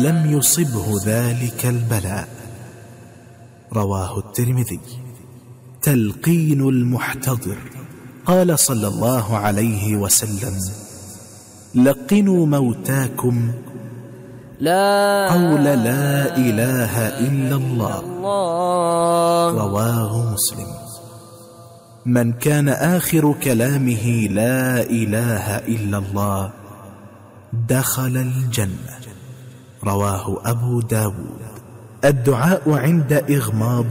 لم يصبه ذلك البلاء. رواه الترمذي. تلقين المحتضر. قال صلى الله عليه وسلم: لقنوا موتاكم قول لا إله إلا الله. رواه مسلم. من كان آخر كلامه لا إله إلا الله دخل الجنة. رواه أبو داود. الدعاء عند إغماض